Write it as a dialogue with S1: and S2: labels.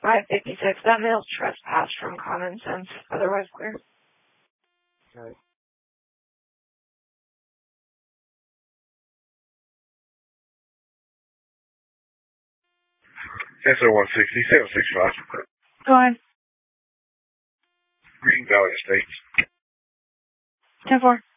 S1: 556. That male's trespassed from common sense. Otherwise clear.
S2: Okay.
S3: Answer 160, 765.
S1: Go ahead.
S3: Green Valley Estates.
S1: 10-4.